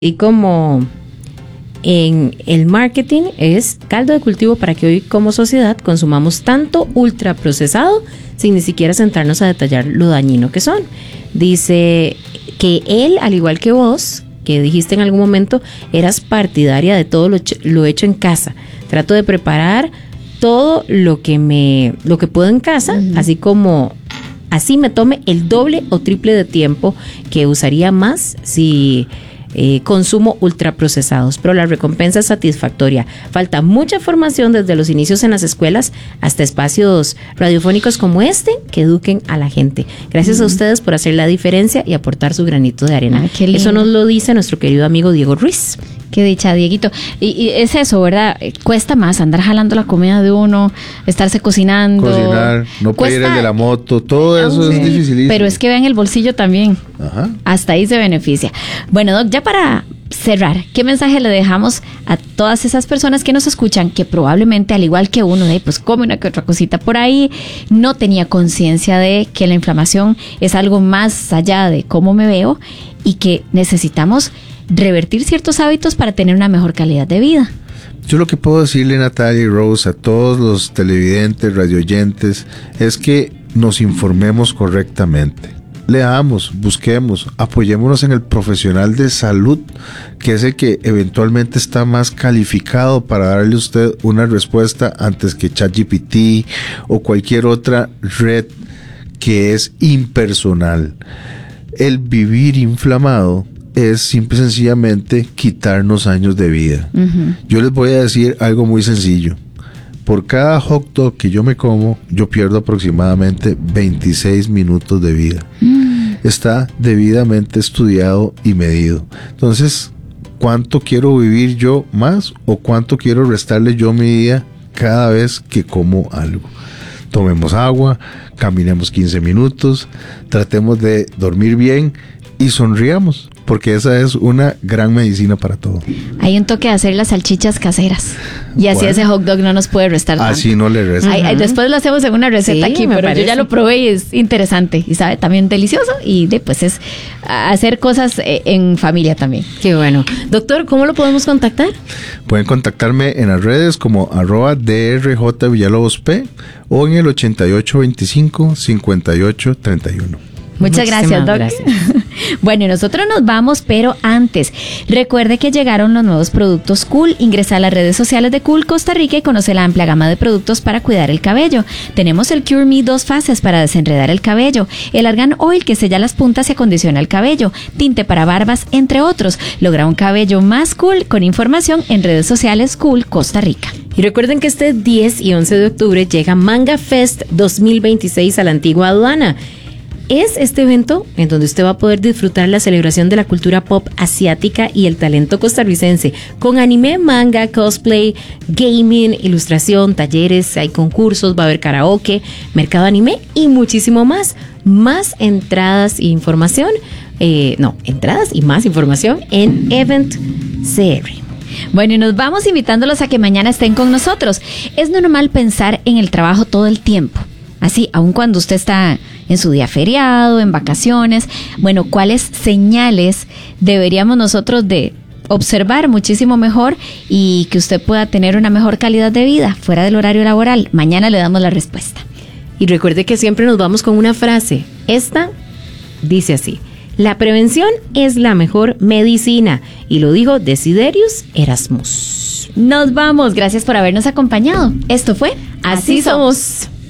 Y como en el marketing es caldo de cultivo para que hoy como sociedad consumamos tanto ultraprocesado sin ni siquiera sentarnos a detallar lo dañino que son. Dice que él, al igual que vos, que dijiste en algún momento, eras partidaria de todo lo hecho en casa. Trato de preparar todo lo que puedo en casa, así me tome el doble o triple de tiempo que usaría más si consumo ultraprocesados, pero la recompensa es satisfactoria. Falta mucha formación desde los inicios en las escuelas hasta espacios radiofónicos como este que eduquen a la gente. Gracias a ustedes por hacer la diferencia y aportar su granito de arena. Eso nos lo dice nuestro querido amigo Diego Ruiz. Qué dicha, Dieguito. Y es eso, ¿verdad? Cuesta más andar jalando la comida de uno, estarse cocinando. Cocinar, no pedir el de la moto, todo eso es dificilísimo. Pero es que vean el bolsillo también. Ajá. Hasta ahí se beneficia. Bueno, Doc, ya para cerrar, ¿qué mensaje le dejamos a todas esas personas que nos escuchan que probablemente, al igual que uno, pues come una que otra cosita por ahí, no tenía conciencia de que la inflamación es algo más allá de cómo me veo y que necesitamos revertir ciertos hábitos para tener una mejor calidad de vida? Yo lo que puedo decirle, Natalia y Rose, a todos los televidentes, radioyentes, es que nos informemos correctamente. Leamos, busquemos, apoyémonos en el profesional de salud, que es el que eventualmente está más calificado para darle a usted una respuesta antes que ChatGPT o cualquier otra red que es impersonal. El vivir inflamado es simple y sencillamente quitarnos años de vida. Uh-huh. Yo les voy a decir algo muy sencillo. Por cada hot dog que yo me como, yo pierdo aproximadamente 26 minutos de vida. Está debidamente estudiado y medido. Entonces, ¿cuánto quiero vivir yo más o cuánto quiero restarle yo mi vida cada vez que como algo? Tomemos agua, caminemos 15 minutos, tratemos de dormir bien y sonriamos, porque esa es una gran medicina para todo. Hay un toque de hacer las salchichas caseras y así ese hot dog no nos puede restar tanto. Así no le resta. Después lo hacemos en una receta aquí, pero yo ya lo probé y es interesante y sabe también delicioso y pues es hacer cosas en familia también. Qué bueno. Doctor, ¿cómo lo podemos contactar? Pueden contactarme en las redes como @drjvillalobosp o en el 8825-5831. Muchas gracias, Doc. Gracias. Bueno, nosotros nos vamos, pero antes, recuerde que llegaron los nuevos productos Cool. Ingresa a las redes sociales de Cool Costa Rica y conoce la amplia gama de productos para cuidar el cabello. Tenemos el Cure Me 2 fases para desenredar el cabello, el Argan Oil que sella las puntas y acondiciona el cabello, tinte para barbas, entre otros. Logra un cabello más cool con información en redes sociales Cool Costa Rica. Y recuerden que este 10 y 11 de octubre llega Manga Fest 2026 a la antigua aduana. Es este evento en donde usted va a poder disfrutar la celebración de la cultura pop asiática y el talento costarricense, con anime, manga, cosplay, gaming, ilustración, talleres, hay concursos, va a haber karaoke, mercado anime y muchísimo más. Más entradas e información, entradas y más información en Event CR. Bueno, y nos vamos invitándolos a que mañana estén con nosotros. Es normal pensar en el trabajo todo el tiempo. Así, aun cuando usted está en su día feriado, en vacaciones, bueno, ¿cuáles señales deberíamos nosotros de observar muchísimo mejor y que usted pueda tener una mejor calidad de vida fuera del horario laboral? Mañana le damos la respuesta. Y recuerde que siempre nos vamos con una frase. Esta dice así: la prevención es la mejor medicina. Y lo dijo Desiderius Erasmus. Nos vamos. Gracias por habernos acompañado. Esto fue Así Somos.